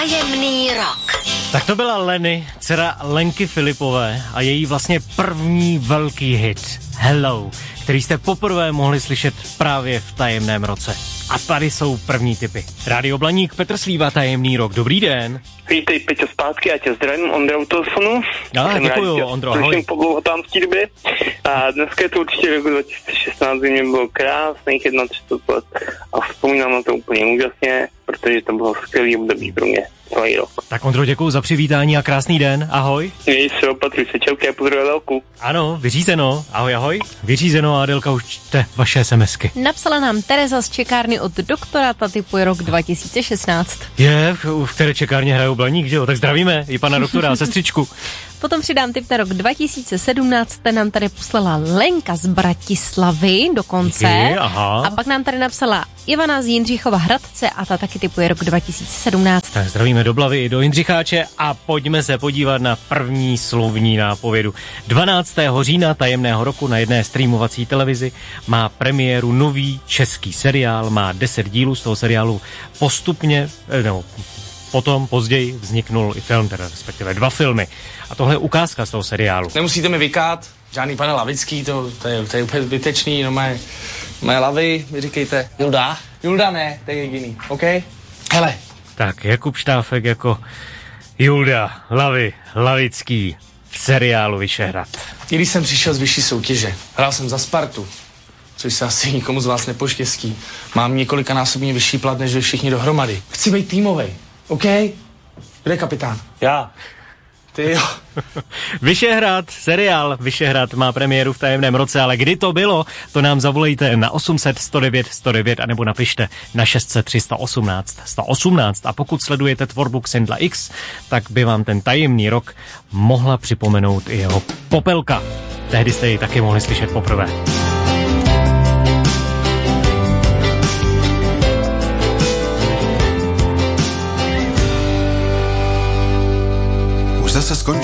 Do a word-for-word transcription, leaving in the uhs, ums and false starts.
Tajemný rok. Tak to byla Lenny, dcera Lenky Filipové a její vlastně první velký hit Hello, který jste poprvé mohli slyšet právě v tajemném roce. A tady jsou první tipy. Rádio Blaník, Petr Slíva, Tajemný rok. Dobrý den. Vítej, Peťo, zpátky, já tě zdravím, Ondra u telefonu. No, děkuju, Ondro, ahoj. Prosím po dlouhotánský době. A dneska je to určitě roku dva tisíce šestnáct, kdy mě bylo krásných třicet let a vzpomínám na to úplně úžasně, protože to bylo skvělý období pro mě celý rok. Tak Ondro, děkuju za přivítání a krásný den, ahoj. Měj se, opatruj se, čauky a pozdravuje Adélku. Ano, vyřízeno, ahoj, ahoj. Vyřízeno a Adélka už čte vaše SMSky. Napsala nám Tereza z čekárny od doktora, ta typuje rok dva tisíce šestnáct. Je, v, v které čekárně hrajou Blaník, že jo? Tak zdravíme i pana doktora a sestřičku. Potom přidám tip na rok dva tisíce sedmnáct, ten nám tady poslala Lenka z Bratislavy dokonce. Díky, aha. A pak nám tady napsala Ivana z Jindřichova Hradce a ta taky typuje rok dva tisíce sedmnáct. Tak zdravíme do Blavy i do Jindřicháče a pojďme se podívat na první slovní nápovědu. dvanáctého října tajemného roku na jedné streamovací televizi má premiéru nový český seriál, má deset dílů z toho seriálu postupně, no, potom později vzniknul i film, teda respektive dva filmy. A tohle je ukázka z toho seriálu. Nemusíte mi vykát, žádný pane Lavický, to, to, je, to je úplně zbytečný, no mé, mé lavy, vy říkejte. Julda? Julda ne, to je jediný, OK? Hele. Tak, Jakub Štáfek jako Julda, Lavy, Lavický v seriálu Vyšehrad. I když jsem přišel z vyšší soutěže, hrál jsem za Spartu, což se asi nikomu z vás nepoštěstí. Mám několikanásobně vyšší plat než vy všichni dohromady. Chci být týmovej, OK? Kde je kapitán? Já. Ty jo. Vyšehrad, seriál Vyšehrad má premiéru v tajemném roce, ale kdy to bylo, to nám zavolejte na osm set sto devět sto devět anebo napište na šest set tři sto osmnáct sto osmnáct. A pokud sledujete tvorbu Xendla X, tak by vám ten tajemný rok mohla připomenout i jeho Popelka. Tehdy jste ji taky mohli slyšet poprvé. Už zase skončí.